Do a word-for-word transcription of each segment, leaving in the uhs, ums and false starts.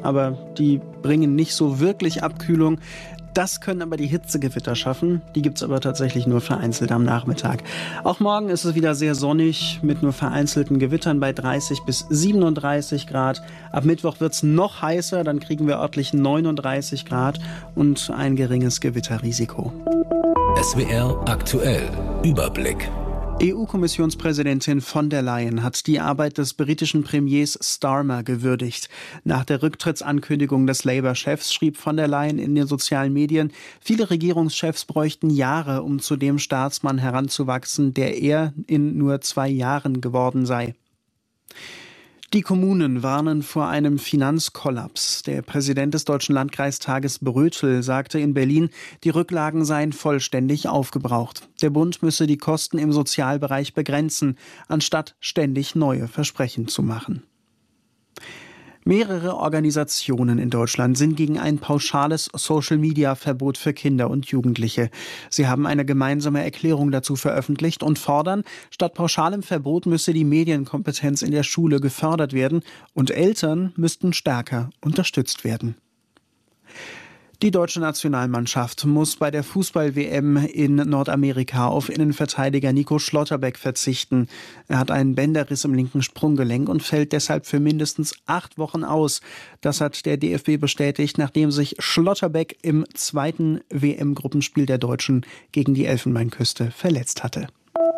aber die bringen nicht so wirklich Abkühlung. Das können aber die Hitzegewitter schaffen. Die gibt es aber tatsächlich nur vereinzelt am Nachmittag. Auch morgen ist es wieder sehr sonnig mit nur vereinzelten Gewittern bei dreißig bis siebenunddreißig Grad. Ab Mittwoch wird es noch heißer, dann kriegen wir örtlich neununddreißig Grad und ein geringes Gewitterrisiko. S W R aktuell. Überblick. E U-Kommissionspräsidentin von der Leyen hat die Arbeit des britischen Premiers Starmer gewürdigt. Nach der Rücktrittsankündigung des Labour-Chefs schrieb von der Leyen in den sozialen Medien, viele Regierungschefs bräuchten Jahre, um zu dem Staatsmann heranzuwachsen, der er in nur zwei Jahren geworden sei. Die Kommunen warnen vor einem Finanzkollaps. Der Präsident des Deutschen Landkreistages Brötel sagte in Berlin, die Rücklagen seien vollständig aufgebraucht. Der Bund müsse die Kosten im Sozialbereich begrenzen, anstatt ständig neue Versprechen zu machen. Mehrere Organisationen in Deutschland sind gegen ein pauschales Social-Media-Verbot für Kinder und Jugendliche. Sie haben eine gemeinsame Erklärung dazu veröffentlicht und fordern, statt pauschalem Verbot müsse die Medienkompetenz in der Schule gefördert werden und Eltern müssten stärker unterstützt werden. Die deutsche Nationalmannschaft muss bei der Fußball-W M in Nordamerika auf Innenverteidiger Nico Schlotterbeck verzichten. Er hat einen Bänderriss im linken Sprunggelenk und fällt deshalb für mindestens acht Wochen aus. Das hat der D F B bestätigt, nachdem sich Schlotterbeck im zweiten W M-Gruppenspiel der Deutschen gegen die Elfenbeinküste verletzt hatte.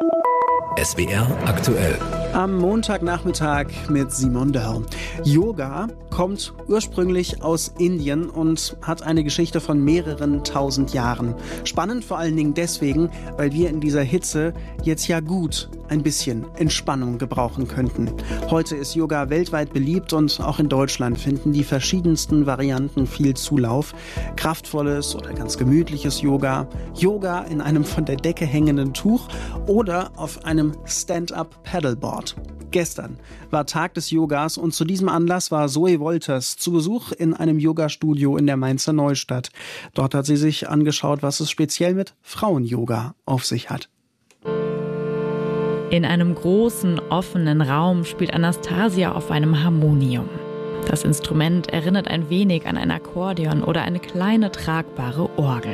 S W R aktuell. Am Montagnachmittag mit Simon Dörr. Yoga kommt ursprünglich aus Indien und hat eine Geschichte von mehreren tausend Jahren. Spannend vor allen Dingen deswegen, weil wir in dieser Hitze jetzt ja gut ein bisschen Entspannung gebrauchen könnten. Heute ist Yoga weltweit beliebt und auch in Deutschland finden die verschiedensten Varianten viel Zulauf. Kraftvolles oder ganz gemütliches Yoga, Yoga in einem von der Decke hängenden Tuch oder auf einem Stand-up-Paddleboard. Gestern war Tag des Yogas und zu diesem Anlass war Zoe Wolters zu Besuch in einem Yoga-Studio in der Mainzer Neustadt. Dort hat sie sich angeschaut, was es speziell mit Frauen-Yoga auf sich hat. In einem großen, offenen Raum spielt Anastasia auf einem Harmonium. Das Instrument erinnert ein wenig an ein Akkordeon oder eine kleine tragbare Orgel.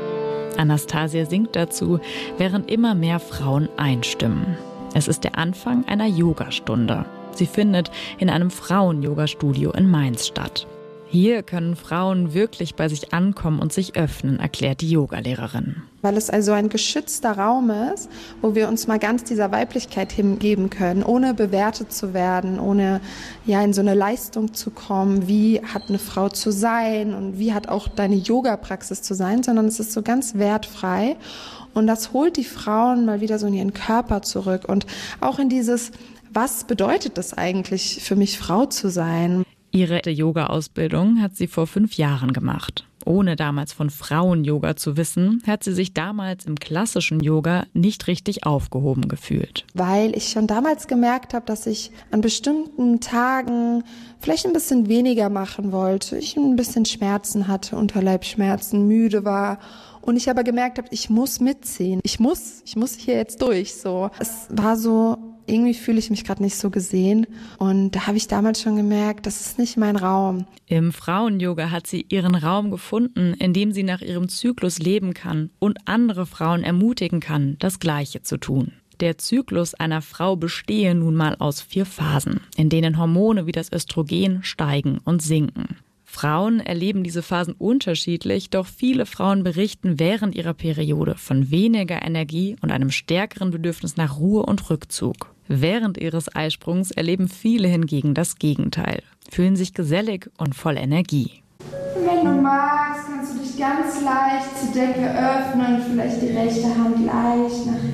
Anastasia singt dazu, während immer mehr Frauen einstimmen. Es ist der Anfang einer Yogastunde. Sie findet in einem Frauen-Yoga-Studio in Mainz statt. Hier können Frauen wirklich bei sich ankommen und sich öffnen, erklärt die Yogalehrerin. Weil es also ein geschützter Raum ist, wo wir uns mal ganz dieser Weiblichkeit hingeben können, ohne bewertet zu werden, ohne ja in so eine Leistung zu kommen, wie hat eine Frau zu sein und wie hat auch deine Yoga-Praxis zu sein, sondern es ist so ganz wertfrei. Und das holt die Frauen mal wieder so in ihren Körper zurück und auch in dieses, was bedeutet das eigentlich für mich, Frau zu sein? Ihre Yoga-Ausbildung hat sie vor fünf Jahren gemacht. Ohne damals von Frauen-Yoga zu wissen, hat sie sich damals im klassischen Yoga nicht richtig aufgehoben gefühlt. Weil ich schon damals gemerkt habe, dass ich an bestimmten Tagen vielleicht ein bisschen weniger machen wollte. Ich ein bisschen Schmerzen hatte, Unterleibsschmerzen, müde war. Und ich aber gemerkt habe, ich muss mitziehen. Ich muss, ich muss hier jetzt durch. So, es war so, irgendwie fühle ich mich gerade nicht so gesehen. Und da habe ich damals schon gemerkt, das ist nicht mein Raum. Im Frauen-Yoga hat sie ihren Raum gefunden, in dem sie nach ihrem Zyklus leben kann und andere Frauen ermutigen kann, das Gleiche zu tun. Der Zyklus einer Frau bestehe nun mal aus vier Phasen, in denen Hormone wie das Östrogen steigen und sinken. Frauen erleben diese Phasen unterschiedlich, doch viele Frauen berichten während ihrer Periode von weniger Energie und einem stärkeren Bedürfnis nach Ruhe und Rückzug. Während ihres Eisprungs erleben viele hingegen das Gegenteil, fühlen sich gesellig und voll Energie. Wenn du magst, kannst du dich ganz leicht zur Decke öffnen, vielleicht die rechte Hand leicht nach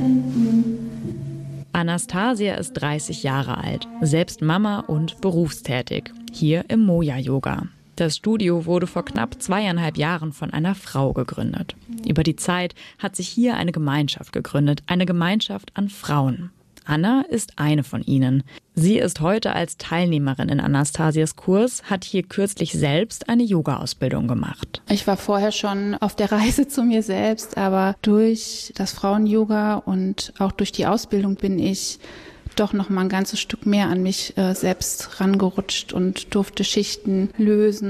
hinten. Anastasia ist dreißig Jahre alt, selbst Mama und berufstätig, hier im Moja-Yoga. Das Studio wurde vor knapp zweieinhalb Jahren von einer Frau gegründet. Über die Zeit hat sich hier eine Gemeinschaft gegründet, eine Gemeinschaft an Frauen. Anna ist eine von ihnen. Sie ist heute als Teilnehmerin in Anastasias Kurs, hat hier kürzlich selbst eine Yoga-Ausbildung gemacht. Ich war vorher schon auf der Reise zu mir selbst, aber durch das Frauen-Yoga und auch durch die Ausbildung bin ich doch noch mal ein ganzes Stück mehr an mich äh, selbst rangerutscht und durfte Schichten lösen